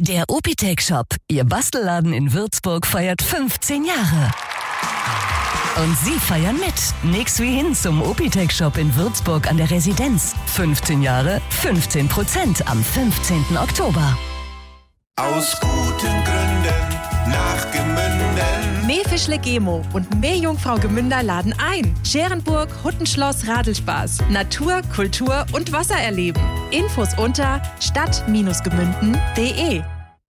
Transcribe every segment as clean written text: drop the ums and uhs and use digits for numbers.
Der Opitech Shop, Ihr Bastelladen in Würzburg, feiert 15 Jahre. Und Sie feiern mit. Nix wie hin zum Opitech Shop in Würzburg an der Residenz. 15 Jahre, 15% am 15. Oktober. Aus guten Gründen nach Gemünden. Mähfischle Gemo und Meerjungfrau Gemünder laden ein. Scherenburg, Huttenschloss, Radelspaß. Natur, Kultur und Wasser erleben. Infos unter stadt-gemünden.de.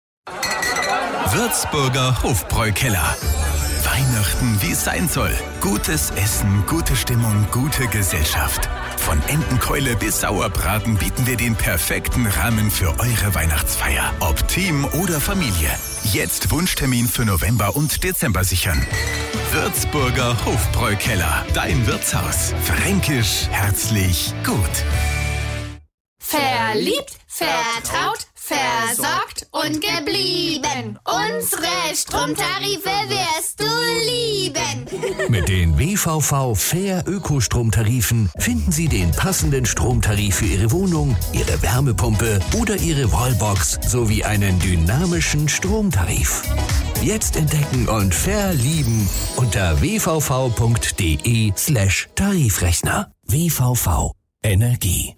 Würzburger Hofbräukeller. Weihnachten, wie es sein soll. Gutes Essen, gute Stimmung, gute Gesellschaft. Von Entenkeule bis Sauerbraten bieten wir den perfekten Rahmen für eure Weihnachtsfeier. Ob Team oder Familie. Jetzt Wunschtermin für November und Dezember sichern. Würzburger Hofbräukeller. Dein Wirtshaus. Fränkisch, herzlich, gut. Verliebt, vertraut, versorgt und geblieben. Unsere Stromtarife wirst du lieben. Mit den WVV Fair Ökostromtarifen finden Sie den passenden Stromtarif für Ihre Wohnung, Ihre Wärmepumpe oder Ihre Wallbox sowie einen dynamischen Stromtarif. Jetzt entdecken und verlieben unter wvv.de/Tarifrechner. WVV Energie.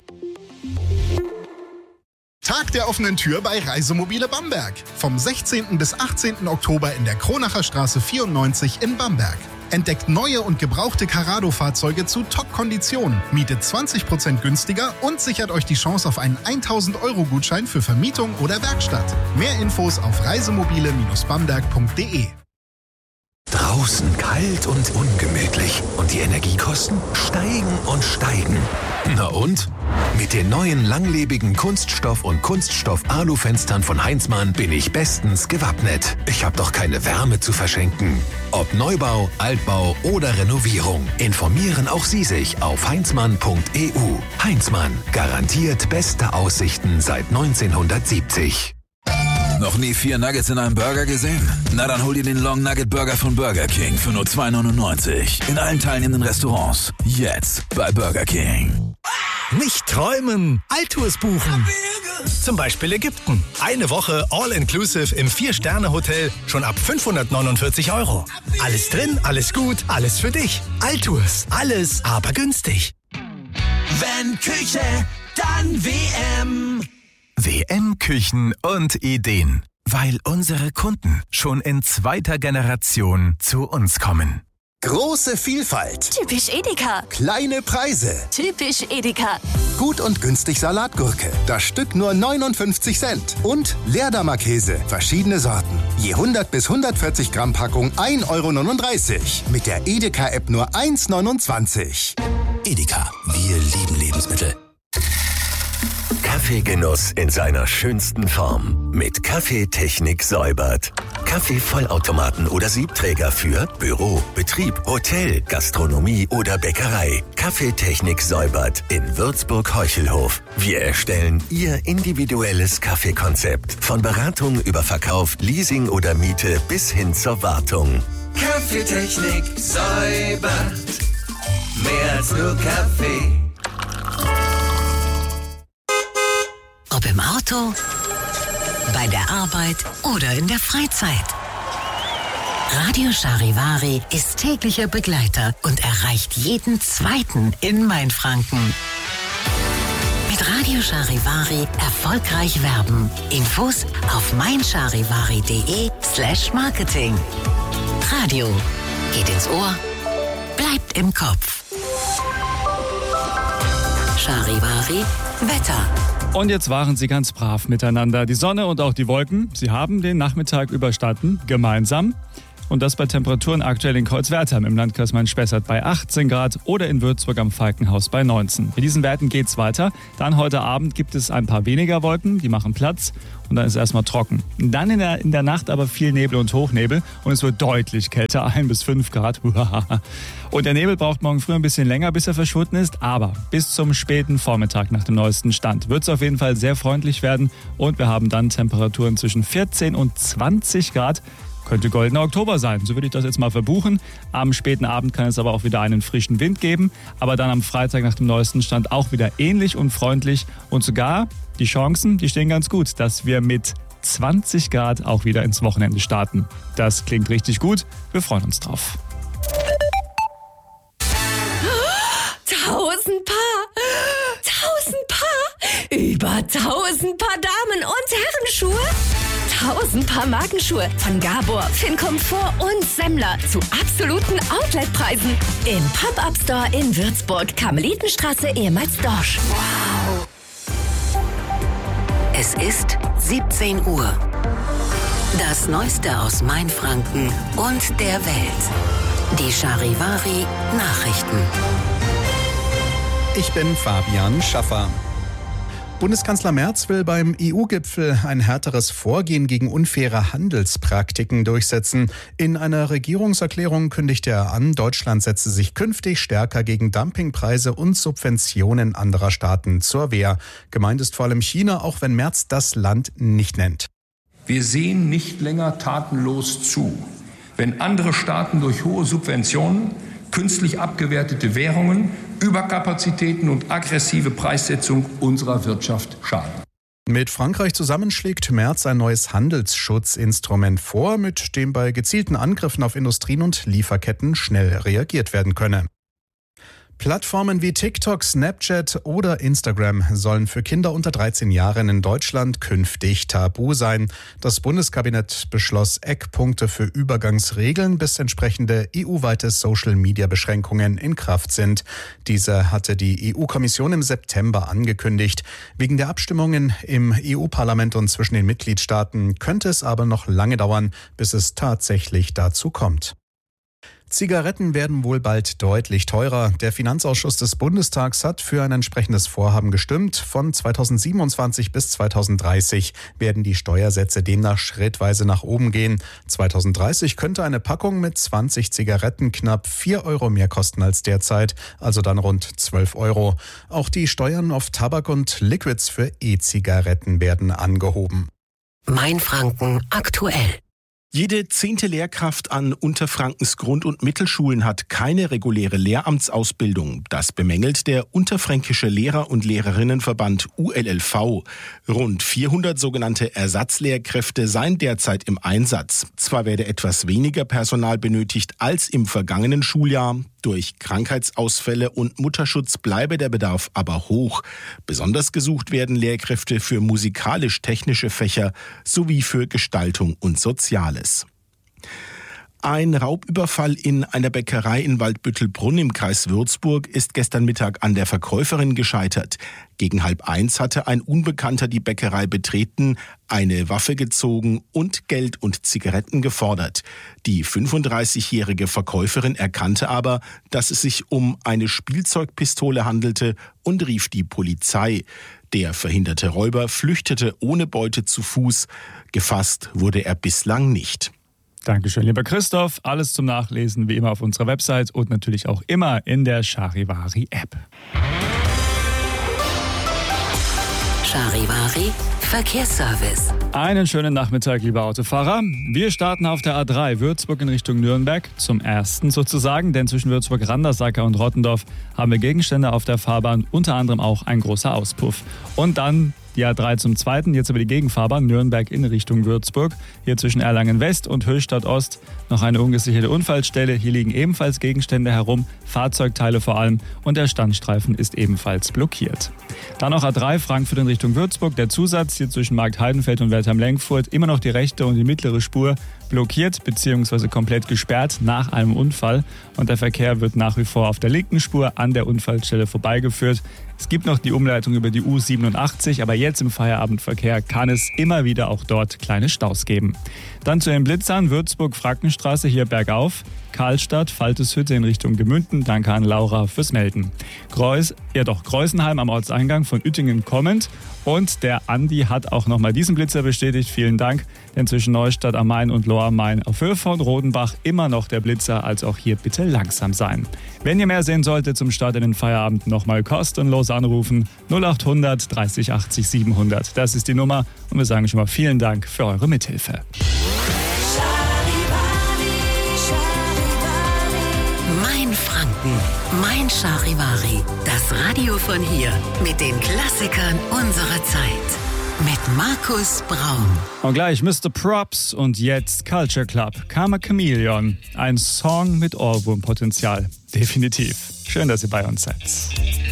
Tag der offenen Tür bei Reisemobile Bamberg. Vom 16. bis 18. Oktober in der Kronacher Straße 94 in Bamberg. Entdeckt neue und gebrauchte Carrado-Fahrzeuge zu Top-Konditionen, mietet 20% günstiger und sichert euch die Chance auf einen 1.000-Euro-Gutschein für Vermietung oder Werkstatt. Mehr Infos auf reisemobile-bamberg.de. Draußen kalt und ungemütlich und die Energiekosten steigen und steigen. Na und? Mit den neuen langlebigen Kunststoff- und Kunststoff-Alu-Fenstern von Heinzmann bin ich bestens gewappnet. Ich habe doch keine Wärme zu verschenken. Ob Neubau, Altbau oder Renovierung, informieren auch Sie sich auf heinzmann.eu. Heinzmann, garantiert beste Aussichten seit 1970. Noch nie 4 Nuggets in einem Burger gesehen? Na dann hol dir den Long Nugget Burger von Burger King für nur $2,99. In allen teilnehmenden Restaurants. Jetzt bei Burger King. Nicht träumen, Alltours buchen. Zum Beispiel Ägypten. Eine Woche All-Inclusive im 4-Sterne-Hotel schon ab 549 €. Alles drin, alles gut, alles für dich. Alltours, alles aber günstig. Wenn Küche, dann WM. WM Küchen und Ideen. Weil unsere Kunden schon in 2. Generation zu uns kommen. Große Vielfalt. Typisch Edeka. Kleine Preise. Typisch Edeka. Gut und günstig Salatgurke. Das Stück nur 59 Cent. Und Leerdammer-Käse. Verschiedene Sorten. Je 100 bis 140 Gramm Packung 1,39 €. Mit der Edeka-App nur 1,29 €. Edeka, wir lieben Lebensmittel. Kaffeegenuss in seiner schönsten Form. Mit Kaffeetechnik säubert. Kaffeevollautomaten oder Siebträger für Büro, Betrieb, Hotel, Gastronomie oder Bäckerei. Kaffeetechnik säubert in Würzburg-Heuchelhof. Wir erstellen Ihr individuelles Kaffeekonzept. Von Beratung über Verkauf, Leasing oder Miete bis hin zur Wartung. Kaffeetechnik säubert. Mehr als nur Kaffee. Ob im Auto, bei der Arbeit oder in der Freizeit. Radio Charivari ist täglicher Begleiter und erreicht jeden Zweiten in Mainfranken. Mit Radio Charivari erfolgreich werben. Infos auf meincharivari.de/Marketing. Radio geht ins Ohr, bleibt im Kopf. Charivari Wetter. Und jetzt waren sie ganz brav miteinander. Die Sonne und auch die Wolken, sie haben den Nachmittag überstanden, gemeinsam. Und das bei Temperaturen aktuell in Kreuzwertheim im Landkreis Main-Spessart bei 18 Grad oder in Würzburg am Falkenhaus bei 19. Mit diesen Werten geht's weiter. Dann heute Abend gibt es ein paar weniger Wolken, die machen Platz und dann ist es erstmal trocken. Dann in der Nacht aber viel Nebel und Hochnebel und es wird deutlich kälter, 1 bis 5 Grad. Und der Nebel braucht morgen früh ein bisschen länger, bis er verschwunden ist, aber bis zum späten Vormittag nach dem neuesten Stand wird es auf jeden Fall sehr freundlich werden und wir haben dann Temperaturen zwischen 14 und 20 Grad. Könnte goldener Oktober sein, so würde ich das jetzt mal verbuchen. Am späten Abend kann es aber auch wieder einen frischen Wind geben, aber dann am Freitag nach dem neuesten Stand auch wieder ähnlich und freundlich und sogar die Chancen, die stehen ganz gut, dass wir mit 20 Grad auch wieder ins Wochenende starten. Das klingt richtig gut. Wir freuen uns drauf. 1000 Paar, über 1000 Paar Damen- und Herrenschuhe, 1000 Paar Markenschuhe von Gabor, Fincomfort und Semmler zu absoluten Outletpreisen im Pop-Up-Store in Würzburg, Karmelitenstraße, ehemals Dorsch. Wow! Es ist 17 Uhr. Das Neueste aus Mainfranken und der Welt. Die Charivari Nachrichten. Ich bin Fabian Schaffer. Bundeskanzler Merz will beim EU-Gipfel ein härteres Vorgehen gegen unfaire Handelspraktiken durchsetzen. In einer Regierungserklärung kündigte er an, Deutschland setze sich künftig stärker gegen Dumpingpreise und Subventionen anderer Staaten zur Wehr. Gemeint ist vor allem China, auch wenn Merz das Land nicht nennt. Wir sehen nicht länger tatenlos zu, wenn andere Staaten durch hohe Subventionen, künstlich abgewertete Währungen, Überkapazitäten und aggressive Preissetzung unserer Wirtschaft schaden. Mit Frankreich zusammen schlägt Merz ein neues Handelsschutzinstrument vor, mit dem bei gezielten Angriffen auf Industrien und Lieferketten schnell reagiert werden könne. Plattformen wie TikTok, Snapchat oder Instagram sollen für Kinder unter 13 Jahren in Deutschland künftig tabu sein. Das Bundeskabinett beschloss Eckpunkte für Übergangsregeln, bis entsprechende EU-weite Social-Media-Beschränkungen in Kraft sind. Diese hatte die EU-Kommission im September angekündigt. Wegen der Abstimmungen im EU-Parlament und zwischen den Mitgliedstaaten könnte es aber noch lange dauern, bis es tatsächlich dazu kommt. Zigaretten werden wohl bald deutlich teurer. Der Finanzausschuss des Bundestags hat für ein entsprechendes Vorhaben gestimmt. Von 2027 bis 2030 werden die Steuersätze demnach schrittweise nach oben gehen. 2030 könnte eine Packung mit 20 Zigaretten knapp 4 Euro mehr kosten als derzeit, also dann rund 12 Euro. Auch die Steuern auf Tabak und Liquids für E-Zigaretten werden angehoben. Mainfranken aktuell. Jede 10. Lehrkraft an Unterfrankens Grund- und Mittelschulen hat keine reguläre Lehramtsausbildung. Das bemängelt der Unterfränkische Lehrer- und Lehrerinnenverband ULLV. Rund 400 sogenannte Ersatzlehrkräfte seien derzeit im Einsatz. Zwar werde etwas weniger Personal benötigt als im vergangenen Schuljahr. Durch Krankheitsausfälle und Mutterschutz bleibe der Bedarf aber hoch. Besonders gesucht werden Lehrkräfte für musikalisch-technische Fächer sowie für Gestaltung und Soziales. Ein Raubüberfall in einer Bäckerei in Waldbüttelbrunn im Kreis Würzburg ist gestern Mittag an der Verkäuferin gescheitert. Gegen 12:30 hatte ein Unbekannter die Bäckerei betreten, eine Waffe gezogen und Geld und Zigaretten gefordert. Die 35-jährige Verkäuferin erkannte aber, dass es sich um eine Spielzeugpistole handelte und rief die Polizei. Der verhinderte Räuber flüchtete ohne Beute zu Fuß. Gefasst wurde er bislang nicht. Dankeschön, lieber Christoph. Alles zum Nachlesen wie immer auf unserer Website und natürlich auch immer in der Charivari-App. Charivari Verkehrsservice. Einen schönen Nachmittag, liebe Autofahrer. Wir starten auf der A3 Würzburg in Richtung Nürnberg, zum ersten sozusagen, denn zwischen Würzburg-Randersacker und Rottendorf haben wir Gegenstände auf der Fahrbahn, unter anderem auch ein großer Auspuff. Und dann die A3 zum zweiten, jetzt über die Gegenfahrbahn Nürnberg in Richtung Würzburg. Hier zwischen Erlangen West und Höchstadt Ost noch eine ungesicherte Unfallstelle. Hier liegen ebenfalls Gegenstände herum, Fahrzeugteile vor allem, und der Standstreifen ist ebenfalls blockiert. Dann noch A3 Frankfurt in Richtung Würzburg. Der Zusatz hier zwischen Marktheidenfeld und Wertheim-Lenkfurt, immer noch die rechte und die mittlere Spur blockiert bzw. komplett gesperrt nach einem Unfall. Und der Verkehr wird nach wie vor auf der linken Spur an der Unfallstelle vorbeigeführt. Es gibt noch die Umleitung über die U87, aber jetzt im Feierabendverkehr kann es immer wieder auch dort kleine Staus geben. Dann zu den Blitzern, Würzburg-Frankenstraße hier bergauf, Karlstadt, Falteshütte in Richtung Gemünden. Danke an Laura fürs Melden. Greusenheim am Ortseingang von Uettingen kommend. Und der Andi hat auch nochmal diesen Blitzer bestätigt. Vielen Dank, denn zwischen Neustadt am Main und Lohr am Main auf Höhe von Rodenbach immer noch der Blitzer, also auch hier bitte langsam sein. Wenn ihr mehr sehen solltet zum Start in den Feierabend, nochmal kostenlos anrufen 0800 30 80 700. Das ist die Nummer und wir sagen schon mal vielen Dank für eure Mithilfe. Mainfranken, mein Charivari. Das Radio von hier mit den Klassikern unserer Zeit. mit Markus Braun. Und gleich Mr. Props und jetzt Culture Club, Karma Chameleon. Ein Song mit Ohrwurmpotenzial. Definitiv. Schön, dass ihr bei uns seid.